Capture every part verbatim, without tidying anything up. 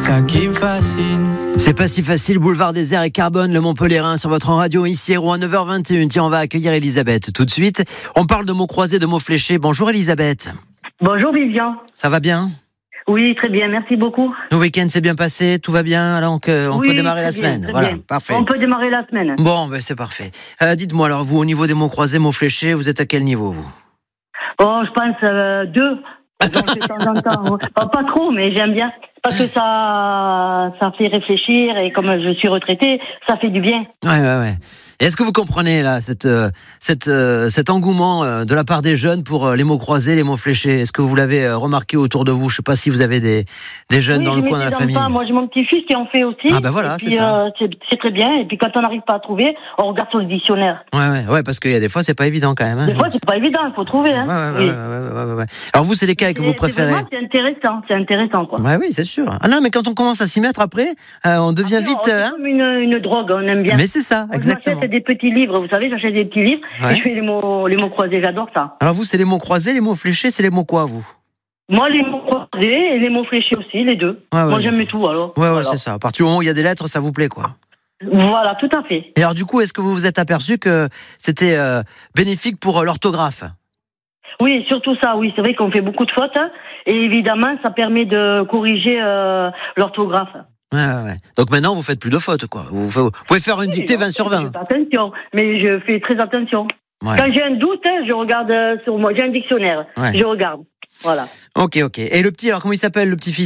ça qui me fascine. C'est pas si facile, boulevard Désert et Carbone, le Montpellierin sur votre radio, ici Héros à neuf heures vingt et une. Tiens, on va accueillir Elisabeth tout de suite. On parle de mots croisés, de mots fléchés. Bonjour Elisabeth. Bonjour Vivian. Ça va bien ? Oui, très bien, merci beaucoup. Le week-end s'est bien passé, tout va bien, alors on, on oui, peut démarrer la bien, semaine. Voilà, bien. parfait. On peut démarrer la semaine. Bon, ben c'est parfait. Euh, dites-moi alors, vous, au niveau des mots croisés, mots fléchés, vous êtes à quel niveau, vous ? Oh, je pense euh, deux. Donc, de temps en temps. Pas, pas trop, mais j'aime bien. Parce que ça, ça fait réfléchir et comme je suis retraitée, ça fait du bien. Ouais, ouais, ouais. Et est-ce que vous comprenez là cette, euh, cette, euh, cet engouement euh, de la part des jeunes pour euh, les mots croisés, les mots fléchés ? Est-ce que vous l'avez euh, remarqué autour de vous ? Je ne sais pas si vous avez des, des jeunes oui, dans le coin de la famille. Pas. Moi, j'ai mon petit-fils qui en fait aussi. Ah ben voilà, puis, c'est ça. Euh, c'est, c'est très bien. Et puis quand on n'arrive pas à trouver, on regarde sur le dictionnaire. Ouais, ouais, ouais, parce qu'il y a des fois, c'est pas évident quand même. Hein. Des fois, c'est pas évident, il faut trouver. Hein. Ouais, ouais, oui. ouais, ouais, ouais, ouais, ouais. Alors vous, c'est lesquels que vous préférez ? C'est, vraiment, c'est intéressant, c'est intéressant quoi. Ouais, oui, c'est sûr. Ah non, mais quand on commence à s'y mettre après, euh, on devient après, vite. C'est hein comme une, une drogue, on aime bien. Mais c'est ça, Moi, exactement. j'achète des petits livres, vous savez, j'achète des petits livres Ouais. et je fais les mots, les mots croisés, j'adore ça. Alors vous, c'est les mots croisés, les mots fléchés, c'est les mots quoi, vous ? Moi, les mots croisés et les mots fléchés aussi, les deux. Ouais, ouais, Moi, ouais. j'aime tout alors. Ouais, ouais, voilà. c'est ça. À partir du moment où il y a des lettres, ça vous plaît, quoi. Voilà, tout à fait. Et alors du coup, est-ce que vous vous êtes aperçu que c'était euh, bénéfique pour euh, l'orthographe ? Oui, surtout ça, oui. C'est vrai qu'on fait beaucoup de fautes hein, et évidemment, ça permet de corriger euh, l'orthographe. Ouais, ouais, ouais. Donc maintenant, vous faites plus de fautes, quoi. Vous, vous pouvez faire une Oui, dictée non, vingt sur vingt. Attention, mais je fais très attention. Ouais. Quand j'ai un doute, hein, je regarde euh, sur moi. J'ai un dictionnaire, Ouais. je regarde. Voilà. Ok, ok. Et le petit, alors comment il s'appelle, le petit-fils ?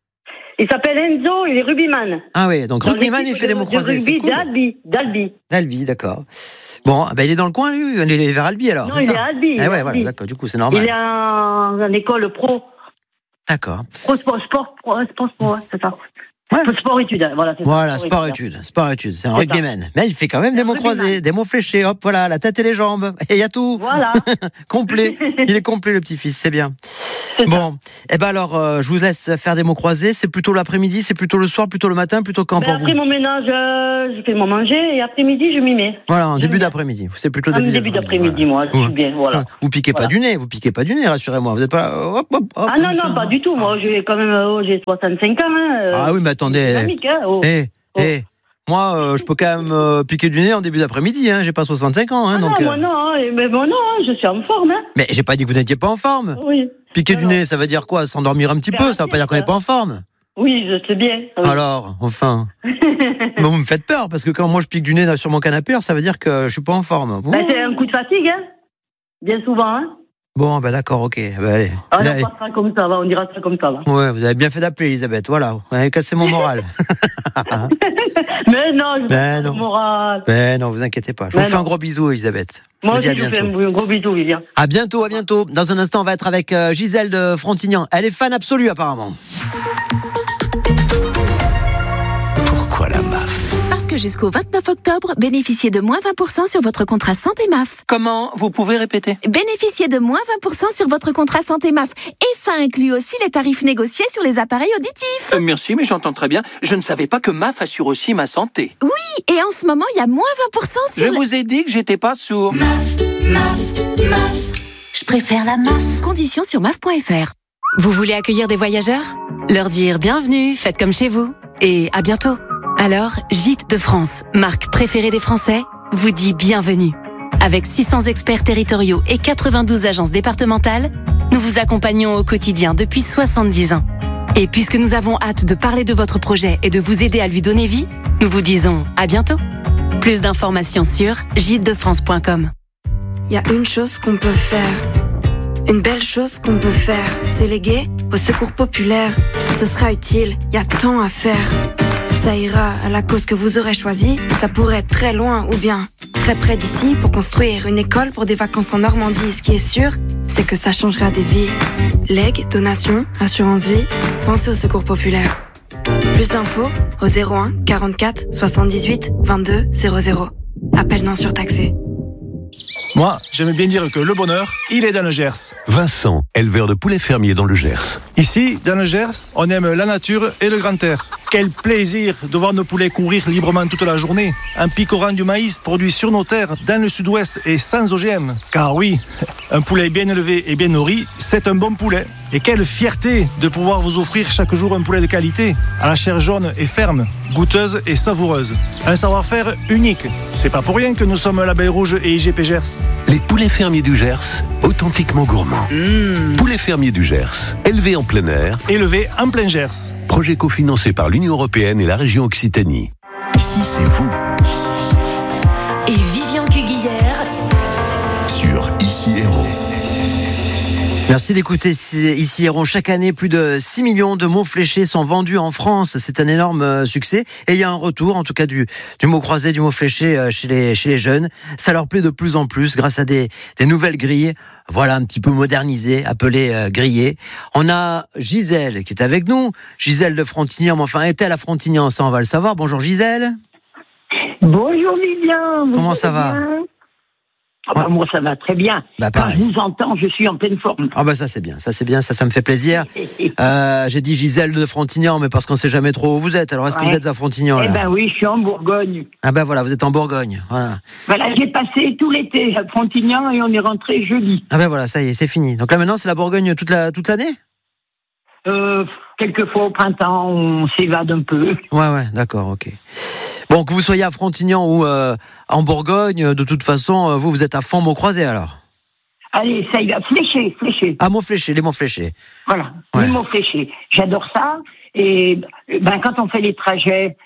Il s'appelle Enzo, il est rugbyman. Ah oui, donc Dans rugbyman, l'équipe il fait des de- mots de croisés. C'est rugby cool. d'Albi, d'Albi. Albi, d'accord. Bon, bah, il est dans le coin, lui. Il est vers Albi, alors. Non, c'est il ça est à Albi. il Eh est ouais, à voilà, Albi. d'accord. Du coup, c'est normal. Il est en, en école pro. D'accord. Pro sport, sport, pro, sport, sport, c'est ça. Ouais. Sport études, voilà. C'est Voilà, ça, sport études, sport études, c'est un C'est rugbyman. Mais il fait quand même des un mots rugbyman. croisés, des mots fléchés, hop, voilà, la tête et les jambes, et il y a tout. Voilà. Complet. Il est complet, le petit-fils, c'est bien. C'est Bon, eh ben alors, euh, je vous laisse faire des mots croisés. C'est plutôt l'après-midi, c'est plutôt le soir, plutôt le matin, plutôt quand Ben pour après vous ? mon ménage, euh, je fais mon manger et après-midi, je m'y mets. Voilà, en J'aime début bien. d'après-midi. C'est plutôt En début, début d'après-midi, voilà. moi, je suis bien, voilà. Ouais. Vous piquez Voilà. pas du nez, vous piquez pas du nez, rassurez-moi. Vous êtes pas là, hop, hop, hop. Ah non, comme ça. non, pas du tout. Moi, j'ai quand même euh, j'ai soixante-cinq ans. Hein, euh, Ah oui, mais attendez. dynamique, hein, oh. Eh, Oh. eh, moi, euh, je peux quand même euh, piquer du nez en début d'après-midi, hein. J'ai pas soixante-cinq ans, hein, Ah donc. non, moi euh, non, hein, mais bon, non, hein, je suis en forme. Hein. Mais j'ai pas dit que vous n'étiez pas en forme. Oui. Piquer Non, du non. nez, ça veut dire quoi ? S'endormir un petit Faire peu, la ça veut pas dire qu'on sieste. n'est pas en forme. Oui, je sais bien. Oui. Alors, enfin. Mais vous me faites peur, parce que quand moi je pique du nez là, sur mon canapé, alors, ça veut dire que je suis pas en forme. Ouh. Ben, c'est un coup de fatigue, hein. Bien souvent, hein. Bon, ben d'accord, ok. Ben, allez. Ah, Là, on passera comme ça, va, on dira ça comme ça, va. ouais, vous avez bien fait d'appeler, Elisabeth. Voilà, vous avez cassé mon moral. Mais non, je Ben pas non. le moral. Ben non, vous inquiétez pas. Je Ben vous fais non. un gros bisou, Elisabeth. Je Moi vous dis à aussi, je vous fais bientôt. un gros bisou, Vivian. À bientôt, à bientôt. Dans un instant, on va être avec euh, Gisèle de Frontignan. Elle est fan absolue, apparemment. Pourquoi la M A F ? Parce que jusqu'au vingt-neuf octobre, bénéficiez de moins vingt pour cent sur votre contrat santé M A F. Comment ? Vous pouvez répéter ? Bénéficiez de moins vingt pour cent sur votre contrat santé M A F. Et ça inclut aussi les tarifs négociés sur les appareils auditifs. Euh, Merci, mais j'entends très bien. Je ne savais pas que M A F assure aussi ma santé. Et en ce moment, il y a moins vingt pour cent sur Je les... vous ai dit que j'étais pas sourd. Je préfère la M A F. Conditions sur M A F point F R. Vous voulez accueillir des voyageurs ? Leur dire bienvenue, faites comme chez vous. Et à bientôt. Alors, Gîtes de France, marque préférée des Français, vous dit bienvenue. Avec six cents experts territoriaux et quatre-vingt-douze agences départementales, nous vous accompagnons au quotidien depuis soixante-dix ans. Et puisque nous avons hâte de parler de votre projet et de vous aider à lui donner vie, nous vous disons à bientôt. Plus d'informations sur gîtes de france point com. Il y a une chose qu'on peut faire, une belle chose qu'on peut faire, c'est léguer au secours populaire. Ce sera utile, il y a tant à faire. Ça ira à la cause que vous aurez choisie. Ça pourrait être très loin ou bien très près d'ici pour construire une école pour des vacances en Normandie. Ce qui est sûr, c'est que ça changera des vies. Legs, donations, assurance vie, pensez au secours populaire. Plus d'infos au zéro un quarante-quatre soixante-dix-huit vingt-deux zéro zéro. Appel non surtaxé. Moi, j'aime bien dire que le bonheur, il est dans le Gers. Vincent, éleveur de poulets fermiers dans le Gers. Ici, dans le Gers, on aime la nature et le grand air. Quel plaisir de voir nos poulets courir librement toute la journée, en picorant du maïs produit sur nos terres, dans le sud-ouest et sans O G M. Car oui, un poulet bien élevé et bien nourri, c'est un bon poulet. Et quelle fierté de pouvoir vous offrir chaque jour un poulet de qualité, à la chair jaune et ferme, goûteuse et savoureuse. Un savoir-faire unique. C'est pas pour rien que nous sommes L'Abeille Rouge et I G P Gers. Les poulets fermiers du Gers, authentiquement gourmands. Mmh. Poulets fermiers du Gers, élevés en plein air. Élevés en plein Gers. Projet cofinancé par l'Union européenne et la région Occitanie. Ici, c'est vous. Et Vivian Cuguillère Sur Ici Héros. Merci d'écouter Ici Héros. Chaque année, plus de six millions de mots fléchés sont vendus en France. C'est un énorme succès. Et il y a un retour, en tout cas, du, du mot croisé, du mot fléché chez les, chez les jeunes. Ça leur plaît de plus en plus grâce à des, des nouvelles grilles. Voilà, un petit peu modernisées, appelées euh, grillées. On a Gisèle qui est avec nous. Gisèle de Frontignan. Mais enfin, est-elle à Frontignan? Ça, on va le savoir. Bonjour Gisèle. Bonjour Vivian. Comment ça va? Ah bah, moi ça va très bien. Bah, Quand je vous entends, je suis en pleine forme. Ah bah ça c'est bien, ça c'est bien, ça ça me fait plaisir. Euh, j'ai dit Gisèle de Frontignan, mais parce qu'on sait jamais trop où vous êtes. Alors est-ce que ouais. vous êtes à Frontignan là? Eh ben oui, je suis en Bourgogne. Ah ben voilà, vous êtes en Bourgogne, voilà. Voilà, j'ai passé tout l'été à Frontignan et on est rentré jeudi. Ah ben voilà, ça y est, c'est fini. Donc là maintenant c'est la Bourgogne toute la toute l'année? Euh, quelquefois au printemps, on s'évade un peu. Ouais ouais, d'accord, ok. Bon, que vous soyez à Frontignan ou euh, en Bourgogne, de toute façon, vous vous êtes à fond mots croisés alors. Allez, ça y va, fléché, fléché. Ah, mots fléchés, les mots fléchés. Voilà, ouais. Les mots fléchés. J'adore ça. Et ben quand on fait les trajets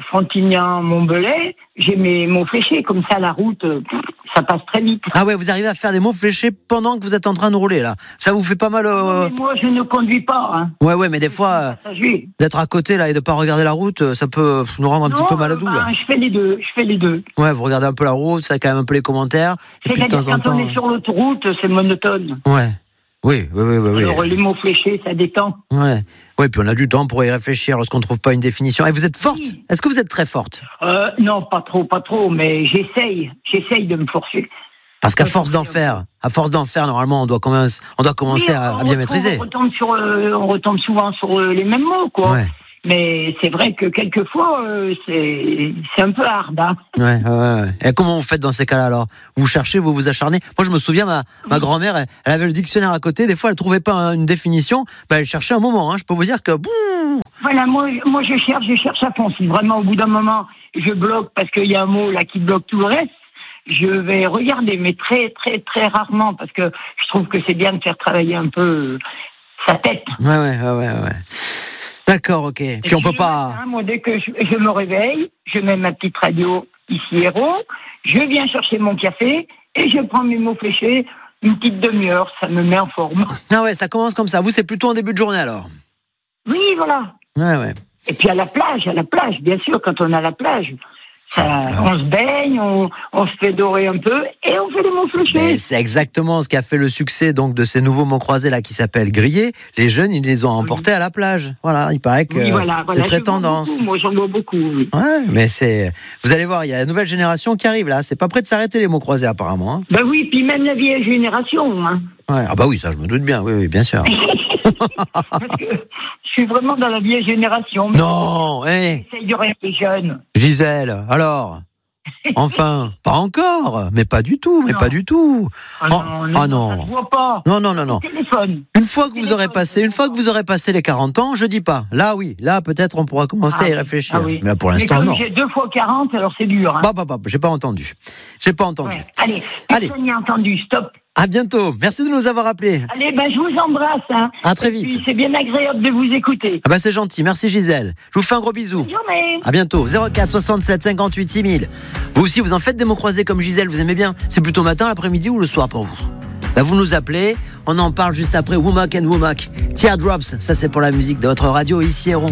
Frontignan-Montbelay, j'ai mes mots fléchés. Comme ça, la route, ça passe très vite. Ah ouais, vous arrivez à faire des mots fléchés pendant que vous êtes en train de rouler, là. Ça vous fait pas mal... Euh... Mais moi, je ne conduis pas. Hein. Ouais, ouais, mais des fois, d'être à côté, là, et de pas regarder la route, ça peut nous rendre un non, petit peu maladou, ben, là. Je fais les deux, je fais les deux. Ouais, vous regardez un peu la route, ça quand même un peu les commentaires. Et puis de temps en quand temps... on est sur l'autoroute, c'est monotone. Ouais. Oui, oui, oui, oui. oui. Alors, les mots fléchés, ça détend. Ouais. Oui, puis on a du temps pour y réfléchir lorsqu'on ne trouve pas une définition. Et vous êtes forte? Oui. Est-ce que vous êtes très forte? euh, Non, pas trop, pas trop, mais j'essaye, j'essaye de me forcer. Parce qu'à force d'en faire, à force d'en faire, normalement, on doit commencer, on doit commencer oui, à, à bien maîtriser. On retombe, sur, euh, on retombe souvent sur euh, les mêmes mots, quoi. Ouais. Mais c'est vrai que quelquefois, euh, c'est, c'est un peu hard. Hein. Ouais, ouais, ouais. Et comment vous faites dans ces cas-là, alors? Vous cherchez, vous vous acharnez? Moi, je me souviens, ma, ma grand-mère, elle, elle avait le dictionnaire à côté. Des fois, elle ne trouvait pas une définition. Ben, elle cherchait un moment. Hein. Je peux vous dire que... Boum. Voilà, moi, moi, je cherche, je cherche à fond. Si vraiment, au bout d'un moment, je bloque parce qu'il y a un mot là qui bloque tout le reste, je vais regarder, mais très, très, très rarement, parce que je trouve que c'est bien de faire travailler un peu sa tête. Ouais, ouais, ouais, ouais. ouais. D'accord, ok. Puis et on peut pas... Matin, moi, dès que je, je me réveille, je mets ma petite radio Ici Héros, je viens chercher mon café et je prends mes mots fléchés, une petite demi-heure, ça me met en forme. Ah ouais, ça commence comme ça. Vous, c'est plutôt en début de journée alors? Oui, voilà. Ouais, ouais. Et puis à la plage, à la plage, bien sûr, quand on est à la plage... Ça, on se baigne, on, on se fait dorer un peu et on fait des mots fléchés. Mais c'est exactement ce qui a fait le succès donc de ces nouveaux mots croisés là qui s'appellent grillés. Les jeunes, ils les ont emportés oui. à la plage. Voilà, il paraît que oui, voilà, voilà. c'est très je tendance. Beaucoup, moi, j'en vois beaucoup. Oui. Ouais, mais c'est. Vous allez voir, il y a la nouvelle génération qui arrive là. C'est pas prêt de s'arrêter les mots croisés apparemment. Hein. Bah oui, puis même la vieille génération. Hein. Ouais, ah bah oui, ça je me doute bien. Oui, oui, bien sûr. Parce que je suis vraiment dans la vieille génération. Non, hé. J'essaye de rester jeune. Gisèle, alors. Enfin, pas encore, mais pas du tout, mais non. pas du tout. Ah non, oh, non, oh, non. Ça se voit pas. Non, non, non, non. Téléphone. Une fois que vous aurez passé, une fois que vous aurez passé les quarante ans, je dis pas. Là, oui, là, peut-être on pourra commencer ah, à y réfléchir. Ah, oui. Mais là, pour l'instant, mais non. J'ai deux fois quarante, alors c'est dur. Hein. Bah, bah, bah, j'ai pas entendu. J'ai pas entendu. Ouais. Allez, personne n'y a entendu. Stop. À bientôt. Merci de nous avoir appelés. Allez, ben je vous embrasse. Hein. À très vite. Et puis, c'est bien agréable de vous écouter. Ah ben c'est gentil. Merci Gisèle. Je vous fais un gros bisou. Bonne journée. À bientôt. zéro quatre soixante-sept cinquante-huit six mille. Vous aussi, vous en faites des mots croisés comme Gisèle. Vous aimez bien? C'est plutôt matin, l'après-midi ou le soir pour vous? Ben, vous nous appelez. On en parle juste après. Womack and Womack. Teardrops. Ça c'est pour la musique de votre radio Ici Héros.